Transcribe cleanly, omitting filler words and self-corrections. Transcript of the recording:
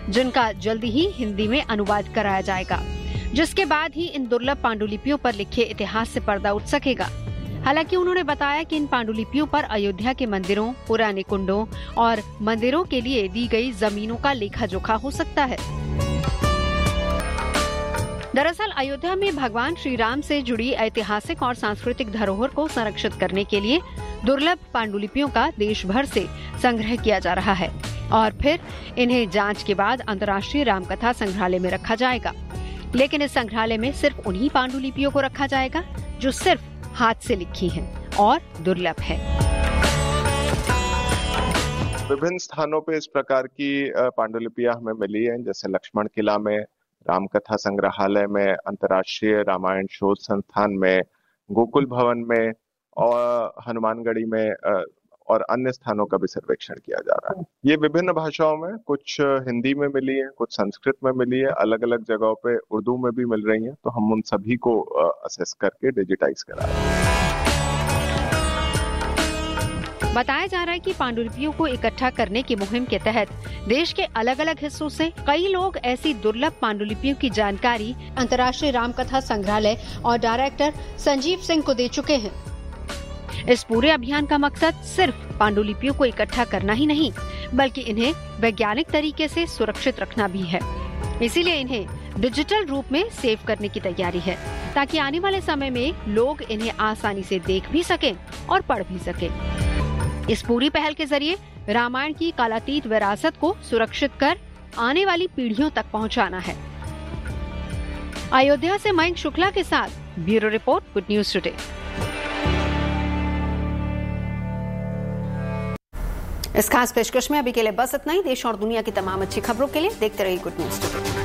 जिनका जल्दी ही हिंदी में अनुवाद कराया जाएगा, जिसके बाद ही इन दुर्लभ पांडुलिपियों पर लिखे इतिहास से पर्दा उठ सकेगा। हालांकि उन्होंने बताया कि इन पांडुलिपियों पर अयोध्या के मंदिरों, पुराने कुंडों और मंदिरों के लिए दी गई जमीनों का लेखा जोखा हो सकता है। दरअसल अयोध्या में भगवान श्री राम से जुड़ी ऐतिहासिक और सांस्कृतिक धरोहर को संरक्षित करने के लिए दुर्लभ पांडुलिपियों का देश भर से संग्रह किया जा रहा है और फिर इन्हें जांच के बाद अंतर्राष्ट्रीय रामकथा संग्रहालय में रखा जाएगा। लेकिन इस संग्रहालय में सिर्फ उन्हीं पांडुलिपियों को रखा जाएगा जो सिर्फ हाथ से लिखी हैं और दुर्लभ है। विभिन्न स्थानों पे इस प्रकार की पांडुलिपियां हमें मिली हैं, जैसे लक्ष्मण किला में, रामकथा संग्रहालय में, अंतर्राष्ट्रीय रामायण शोध संस्थान में, गोकुल भवन में और हनुमानगढ़ी में और अन्य स्थानों का भी सर्वेक्षण किया जा रहा है। ये विभिन्न भाषाओं में, कुछ हिंदी में मिली है, कुछ संस्कृत में मिली है, अलग अलग जगहों पे उर्दू में भी मिल रही हैं, तो हम उन सभी को असेस करके डिजिटाइज करा रहे हैं। बताया जा रहा है कि पांडुलिपियों को इकट्ठा करने की मुहिम के तहत देश के अलग अलग हिस्सों से कई लोग ऐसी दुर्लभ पांडुलिपियों की जानकारी अंतर्राष्ट्रीय रामकथा संग्रहालय और डायरेक्टर संजीव सिंह को दे चुके हैं। इस पूरे अभियान का मकसद सिर्फ पांडुलिपियों को इकट्ठा करना ही नहीं, बल्कि इन्हें वैज्ञानिक तरीके से सुरक्षित रखना भी है। इसीलिए इन्हें डिजिटल रूप में सेव करने की तैयारी है, ताकि आने वाले समय में लोग इन्हें आसानी से देख भी सकें और पढ़ भी सकें। इस पूरी पहल के जरिए रामायण की कालातीत विरासत को सुरक्षित कर आने वाली पीढ़ियों तक पहुंचाना है। अयोध्या से मयंक शुक्ला के साथ bureau report, good news today. इस खास पेशकश में अभी के लिए बस इतना ही। देश और दुनिया की तमाम अच्छी खबरों के लिए देखते रहिए गुड न्यूज टुडे।